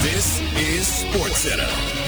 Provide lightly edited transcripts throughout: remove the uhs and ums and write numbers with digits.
This is SportsCenter.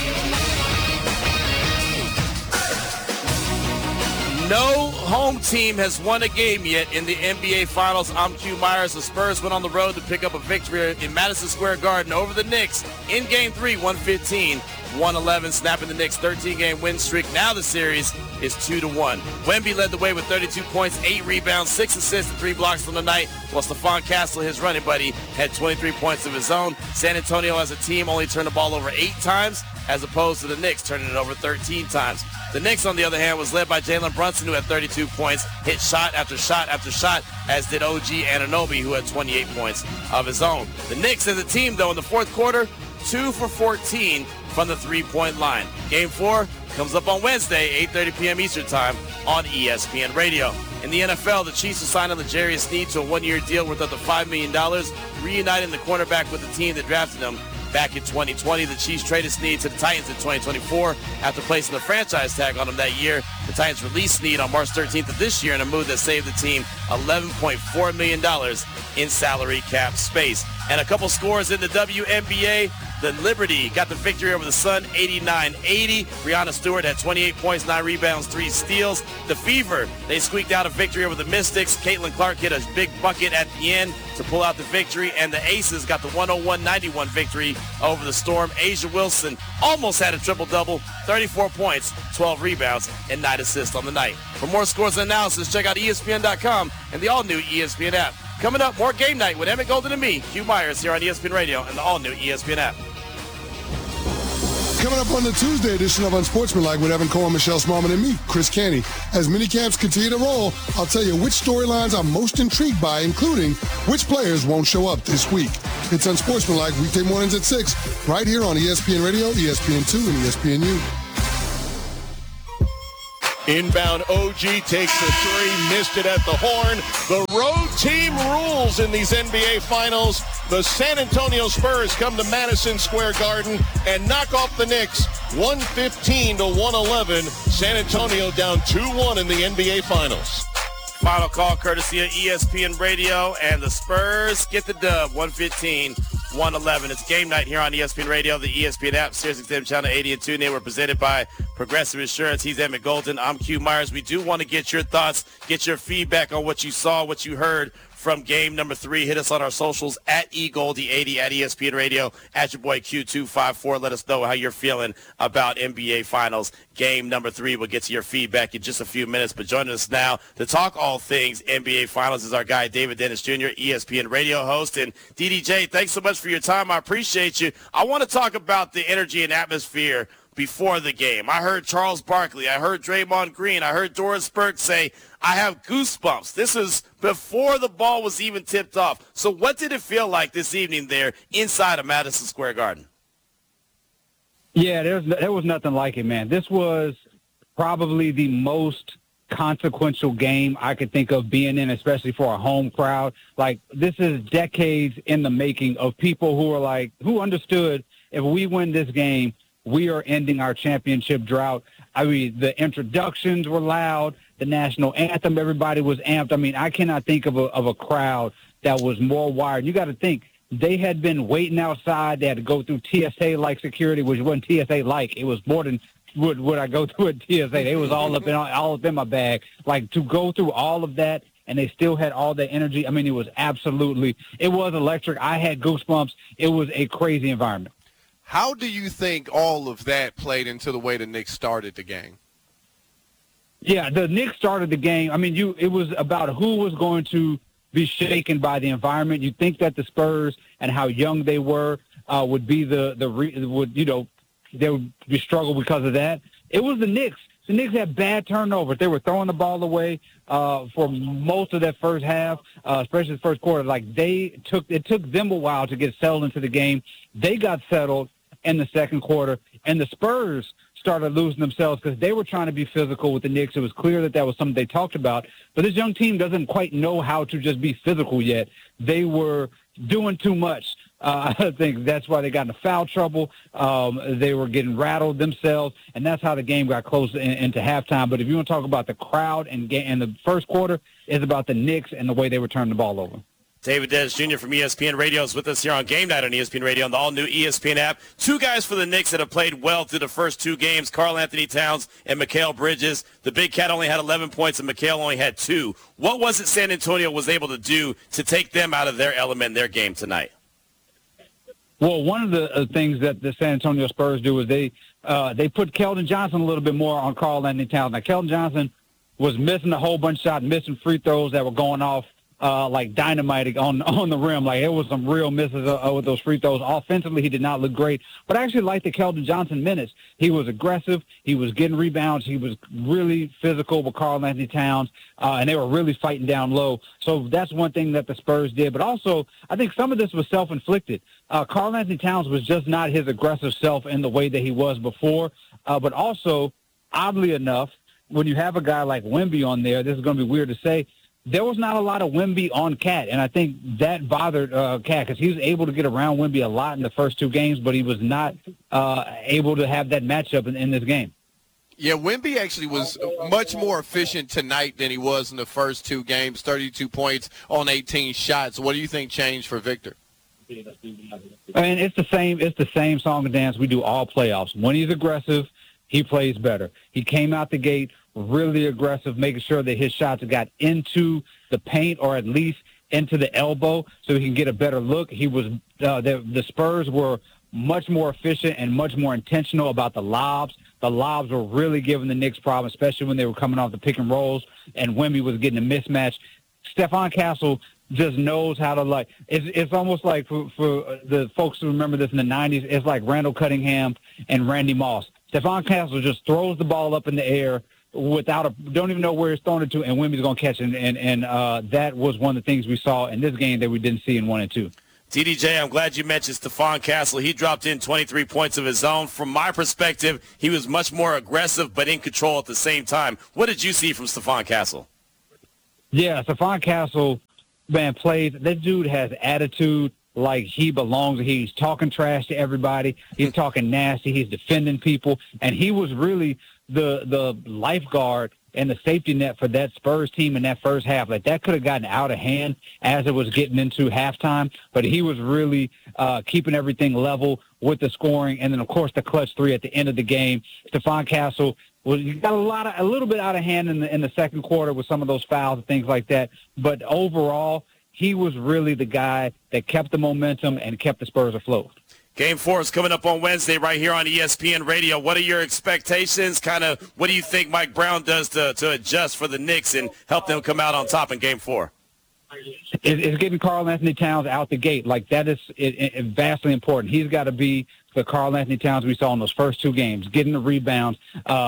No home team has won a game yet in the NBA Finals. I'm Q Myers. The Spurs went on the road to pick up a victory in Madison Square Garden over the Knicks in Game 3, 115-111, snapping the Knicks' 13-game win streak. Now the series is 2-1. Wemby led the way with 32 points, 8 rebounds, 6 assists, and 3 blocks on the night, while Stephon Castle, his running buddy, had 23 points of his own. San Antonio as a team only turned the ball over 8 times, as opposed to the Knicks turning it over 13 times. The Knicks, on the other hand, was led by Jalen Brunson, who had 32 points, hit shot after shot after shot, as did OG Anunoby, who had 28 points of his own. The Knicks as a team, though, in the fourth quarter, 2 for 14 from the three-point line. Game 4 comes up on Wednesday, 8:30 p.m. Eastern Time on ESPN Radio. In the NFL, the Chiefs are signing L'Jarius Sneed to a one-year deal worth up to $5 million, reuniting the cornerback with the team that drafted him back in 2020. The Chiefs traded Sneed to the Titans in 2024 after placing the franchise tag on him that year. The Titans released Sneed on March 13th of this year in a move that saved the team $11.4 million in salary cap space. And a couple scores in the WNBA. The Liberty got the victory over the Sun, 89-80. Breanna Stewart had 28 points, 9 rebounds, 3 steals. The Fever, they squeaked out a victory over the Mystics. Caitlin Clark hit a big bucket at the end to pull out the victory. And the Aces got the 101-91 victory over the Storm. Asia Wilson almost had a triple-double, 34 points, 12 rebounds, and 9 assists on the night. For more scores and analysis, check out ESPN.com and the all-new ESPN app. Coming up, more Game Night with Emmett Golden and me, Q Myers, here on ESPN Radio and the all-new ESPN app. Coming up on the Tuesday edition of Unsportsmanlike with Evan Cohen, Michelle Smallman, and me, Chris Canty. As minicamps continue to roll, I'll tell you which storylines I'm most intrigued by, including which players won't show up this week. It's Unsportsmanlike weekday mornings at 6, right here on ESPN Radio, ESPN2, and ESPNU. Inbound OG takes the 3, missed it at the horn. The road team rules in these NBA Finals. The San Antonio Spurs come to Madison Square Garden and knock off the Knicks 115-111. San Antonio down 2-1 in the NBA Finals. Final call courtesy of ESPN Radio, and the Spurs get the dub, 115-111. It's Game Night here on ESPN Radio, the ESPN app, SiriusXM Channel 80 and TuneIn. We're presented by Progressive Insurance. He's Emmett Golden. I'm Q Myers. We do want to get your thoughts, get your feedback on what you saw, what you heard from game number 3. Hit us on our socials at eGoldie80, at ESPN Radio, at your boy Q254. Let us know how you're feeling about NBA Finals game number 3. We'll get to your feedback in just a few minutes. But joining us now to talk all things NBA Finals is our guy, David Dennis Jr., ESPN Radio host. And DDJ, thanks so much for your time. I appreciate you. I want to talk about the energy and atmosphere before the game. I heard Charles Barkley. I heard Draymond Green. I heard Doris Burke say, I have goosebumps. This is before the ball was even tipped off. So what did it feel like this evening there inside of Madison Square Garden? Yeah, there was nothing like it, man. This was probably the most consequential game I could think of being in, especially for a home crowd. Like, this is decades in the making of people who understood if we win this game, we are ending our championship drought. I mean, the introductions were loud. The national anthem, everybody was amped. I mean, I cannot think of a crowd that was more wired. You got to think, they had been waiting outside. They had to go through TSA-like security, which wasn't TSA-like. It was more than would I go through a TSA. They was all up in my bag. Like, to go through all of that, and they still had all that energy. I mean, it was electric. I had goosebumps. It was a crazy environment. How do you think all of that played into the way the Knicks started the game? Yeah, the Knicks started the game. I mean, it was about who was going to be shaken by the environment. You think that the Spurs and how young they were would be they would be struggle because of that. It was the Knicks. The Knicks had bad turnovers. They were throwing the ball away for most of that first half, especially the first quarter. Like, it took them a while to get settled into the game. They got settled in the second quarter, and the Spurs started losing themselves because they were trying to be physical with the Knicks. It was clear that was something they talked about. But this young team doesn't quite know how to just be physical yet. They were doing too much. I think that's why they got into foul trouble. They were getting rattled themselves, and that's how the game got close into halftime. But if you want to talk about the crowd and the first quarter, it's about the Knicks and the way they were turning the ball over. David Dennis Jr. from ESPN Radio is with us here on Game Night on ESPN Radio on the all-new ESPN app. Two guys for the Knicks that have played well through the first two games, Karl-Anthony Towns and Mikal Bridges. The Big Cat only had 11 points and Mikal only had 2. What was it San Antonio was able to do to take them out of their element in their game tonight? Well, one of the things that the San Antonio Spurs do is they put Keldon Johnson a little bit more on Karl-Anthony Towns. Now, Keldon Johnson was missing a whole bunch of shots, missing free throws that were going off like dynamite on the rim. Like, it was some real misses with those free throws. Offensively, he did not look great. But I actually liked the Keldon Johnson minutes. He was aggressive. He was getting rebounds. He was really physical with Karl-Anthony Towns, and they were really fighting down low. So that's one thing that the Spurs did. But also, I think some of this was self-inflicted. Karl-Anthony Towns was just not his aggressive self in the way that he was before. But also, oddly enough, when you have a guy like Wemby on there, this is going to be weird to say, there was not a lot of Wemby on Cat, and I think that bothered Cat because he was able to get around Wemby a lot in the first two games, but he was not able to have that matchup in this game. Yeah, Wemby actually was much more efficient tonight than he was in the first two games, 32 points on 18 shots. What do you think changed for Victor? And it's the same song and dance we do all playoffs. When he's aggressive, he plays better. He came out the gate really aggressive, making sure that his shots got into the paint or at least into the elbow so he can get a better look. He was the Spurs were much more efficient and much more intentional about the lobs. The lobs were really giving the Knicks problems, especially when they were coming off the pick and rolls and Wemby was getting a mismatch. Stephon Castle just knows how to, like, it's almost like for the folks who remember this in the 90s, it's like Randall Cunningham and Randy Moss. Stephon Castle just throws the ball up in the air don't even know where he's throwing it to, and Wemby's going to catch it. And that was one of the things we saw in this game that we didn't see in 1 and 2. TDJ, I'm glad you mentioned Stephon Castle. He dropped in 23 points of his own. From my perspective, he was much more aggressive but in control at the same time. What did you see from Stephon Castle? Yeah, Stephon Castle, man, plays. This dude has attitude like he belongs. He's talking trash to everybody. He's talking nasty. He's defending people. And he was really the lifeguard and the safety net for that Spurs team in that first half. Like, that could have gotten out of hand as it was getting into halftime, but he was really keeping everything level with the scoring. And then, of course, the clutch three at the end of the game. Stephon Castle got a little bit out of hand in the second quarter with some of those fouls and things like that. But overall, he was really the guy that kept the momentum and kept the Spurs afloat. Game 4 is coming up on Wednesday right here on ESPN Radio. What are your expectations? What do you think Mike Brown does to adjust for the Knicks and help them come out on top in Game 4? It's getting Karl-Anthony Towns out the gate. Like, that is vastly important. He's got to be the Karl-Anthony Towns we saw in those first two games, getting the rebounds,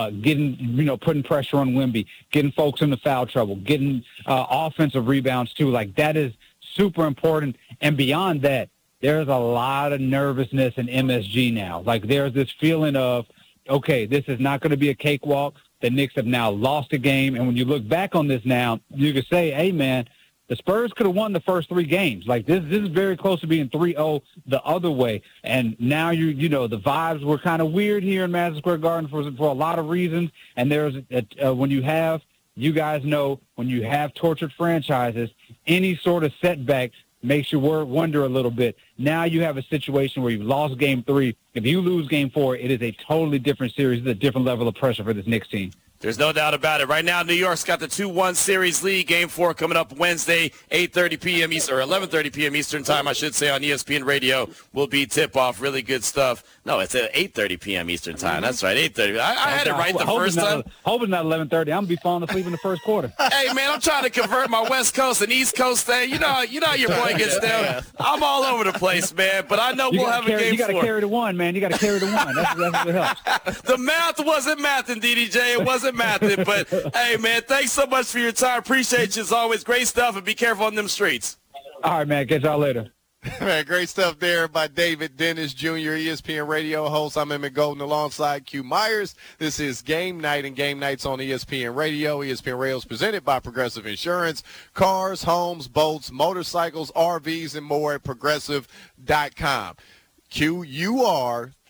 putting pressure on Wemby, getting folks into foul trouble, getting offensive rebounds too. Like, that is super important. And beyond that, there's a lot of nervousness in MSG now. Like, there's this feeling of, okay, this is not going to be a cakewalk. The Knicks have now lost a game. And when you look back on this now, you can say, hey, man, the Spurs could have won the first 3 games. Like, this is very close to being 3-0 the other way. And now, the vibes were kind of weird here in Madison Square Garden for a lot of reasons. And there's when you have, you guys know, when you have tortured franchises, any sort of setback makes you wonder a little bit. Now you have a situation where you've lost Game 3. If you lose Game 4, it is a totally different series. It's a different level of pressure for this Knicks team. There's no doubt about it. Right now, New York's got the 2-1 series lead. Game 4 coming up Wednesday, 8:30 p.m. Eastern, or 11:30 p.m. Eastern time, I should say, on ESPN Radio will be tip-off. Really good stuff. No, it's at 8:30 p.m. Eastern time. That's right, 8:30. I had it right the first time. Hope it's not 11:30. I'm going to be falling asleep in the first quarter. Hey, man, I'm trying to convert my West Coast and East Coast thing. You know how your boy gets down. I'm all over the place, man, but I know we'll have a Game 4. You got to carry the one, man. You got to carry the one. That's what helps. The math wasn't mathing, DDJ. It wasn't mathing, but hey, man, thanks so much for your time. Appreciate you as always. Great stuff, and be careful on them streets. All right, man. Catch y'all later. Man, great stuff there by David Dennis Jr., ESPN Radio host. I'm Emmett Golden alongside Q Myers. This is Game Night, and Game Night's on ESPN Radio. ESPN Radio is presented by Progressive Insurance. Cars, homes, boats, motorcycles, RVs, and more at Progressive.com. Q, you are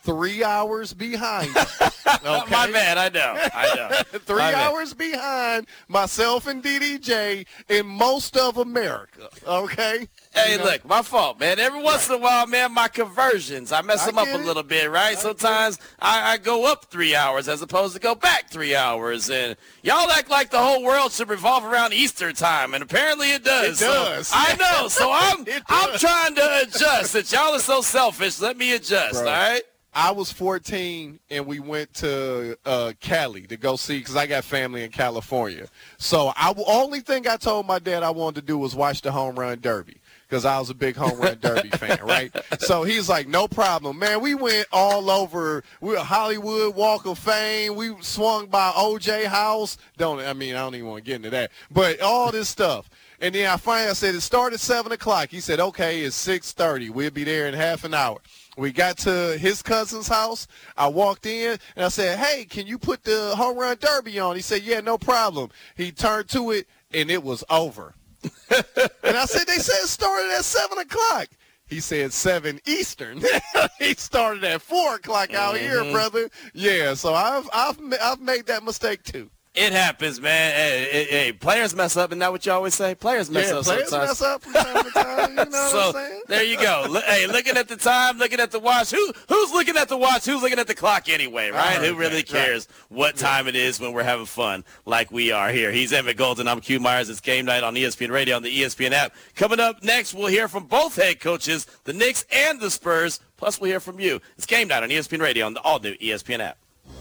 3 hours behind. Okay? My bad, I know. 3 hours behind myself and DDJ in most of America, okay? Hey, look, my fault, man. Every once in a while, man, my conversions, I mess them up a little bit, right? Sometimes I go up 3 hours as opposed to go back 3 hours. And y'all act like the whole world should revolve around Easter time, and apparently it does. It does. So, I know. So I'm trying to adjust. Since y'all are so selfish, let me adjust, all right? I was 14, and we went to Cali to go see, because I got family in California. So only thing I told my dad I wanted to do was watch the Home Run Derby, because I was a big Home Run Derby fan, right? So he's like, no problem. Man, we went all over. We were Hollywood Walk of Fame. We swung by O.J. House. I don't even want to get into that. But all this stuff. And then I said, it started at 7 o'clock. He said, okay, it's 6:30. We'll be there in half an hour. We got to his cousin's house. I walked in, and I said, hey, can you put the Home Run Derby on? He said, yeah, no problem. He turned to it, and it was over. And I said, they said it started at 7 o'clock. He said 7 Eastern. He started at 4 o'clock out here, brother. Yeah, so I've made that mistake too. It happens, man. Hey, players mess up, and that's what you always say. Players mess up sometimes. Players mess up from time to time. You know so, what I'm saying? There you go. Looking at the time, looking at the watch. Who's looking at the watch? Who's looking at the clock anyway, right? Who really cares what time it is when we're having fun like we are here? He's Emmett Golden. I'm Q Myers. It's Game Night on ESPN Radio on the ESPN app. Coming up next, we'll hear from both head coaches, the Knicks and the Spurs. Plus, we'll hear from you. It's Game Night on ESPN Radio on the all-new ESPN app.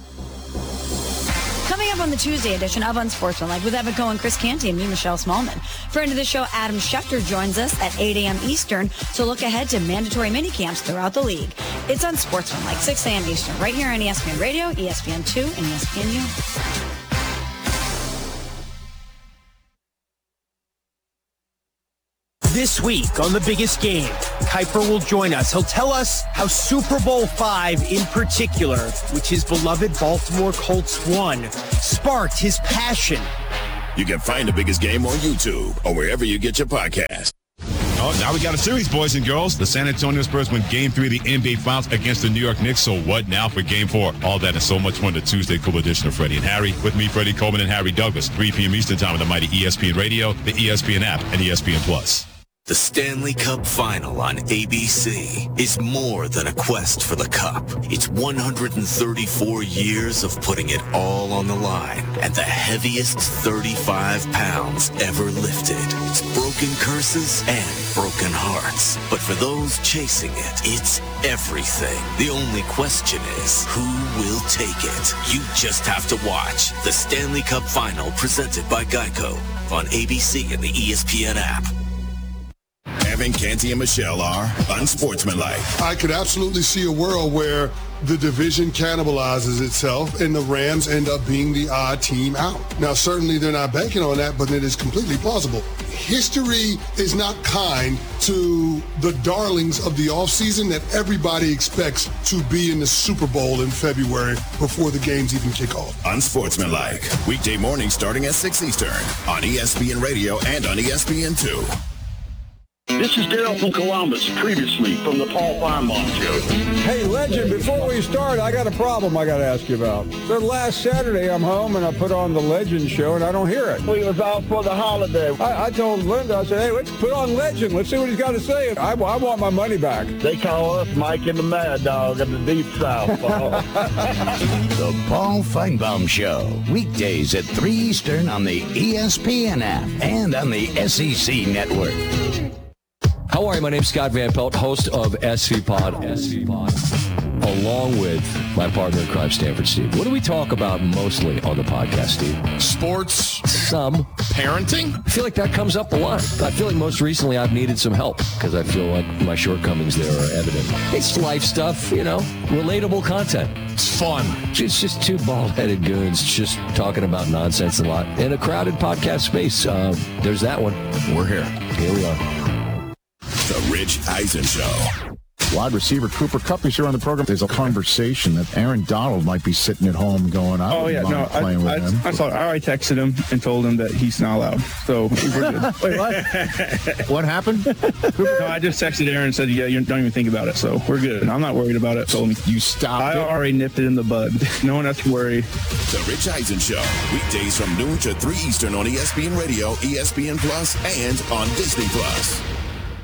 Coming up on the Tuesday edition of Unsportsmanlike with Evan Cohen, Chris Canty, and me, Michelle Smallman. Friend of the show, Adam Schefter, joins us at 8 a.m. Eastern to look ahead to mandatory minicamps throughout the league. It's Unsportsmanlike, 6 a.m. Eastern, right here on ESPN Radio, ESPN2, and ESPNU. This week on The Biggest Game, Kuiper will join us. He'll tell us how Super Bowl V in particular, which his beloved Baltimore Colts won, sparked his passion. You can find The Biggest Game on YouTube or wherever you get your podcast. Oh, now we got a series, boys and girls. The San Antonio Spurs win Game 3 of the NBA Finals against the New York Knicks. So what now for Game 4? All that and so much more in the Tuesday cool edition of Freddie and Harry. With me, Freddie Coleman and Harry Douglas. 3 p.m. Eastern Time on the mighty ESPN Radio, the ESPN app, and ESPN Plus. The Stanley Cup Final on ABC is more than a quest for the cup. It's 134 years of putting it all on the line and the heaviest 35 pounds ever lifted. It's broken curses and broken hearts. But for those chasing it, it's everything. The only question is, who will take it? You just have to watch the Stanley Cup Final presented by Geico on ABC and the ESPN app. Evan, Canty, and Michelle are Unsportsmanlike. I could absolutely see a world where the division cannibalizes itself and the Rams end up being the odd team out. Now, certainly they're not banking on that, but it is completely plausible. History is not kind to the darlings of the offseason that everybody expects to be in the Super Bowl in February before the games even kick off. Unsportsmanlike. Weekday morning starting at 6 Eastern on ESPN Radio and on ESPN2. This is Daryl from Columbus, previously from the Paul Finebaum Show. Hey, Legend, before we start, I got a problem I got to ask you about. So last Saturday, I'm home, and I put on the Legend show, and I don't hear it. We was out for the holiday. I told Linda, I said, hey, let's put on Legend. Let's see what he's got to say. I want my money back. They call us Mike and the Mad Dog of the Deep South, Paul. The Paul Finebaum Show, weekdays at 3 Eastern on the ESPN app and on the SEC Network. How are you? My name's Scott Van Pelt, host of SV Pod, along with my partner in crime, Stanford Steve. What do we talk about mostly on the podcast, Steve? Sports. Some. Parenting. I feel like that comes up a lot. I feel like most recently I've needed some help because I feel like my shortcomings there are evident. It's life stuff, relatable content. It's fun. It's just two bald-headed goons just talking about nonsense a lot in a crowded podcast space. There's that one. We're here. Here we are. The Rich Eisen Show. Wide receiver Cooper Kupp is here on the program. There's a conversation that Aaron Donald might be sitting at home going, I already texted him and told him that he's not allowed. So we're good. Wait, what? What happened? No, I just texted Aaron and said, yeah, you don't even think about it. So we're good. I'm not worried about it. So you stopped. I already nipped it in the bud. No one has to worry. The Rich Eisen Show, weekdays from noon to 3 Eastern on ESPN Radio, ESPN Plus, and on Disney Plus.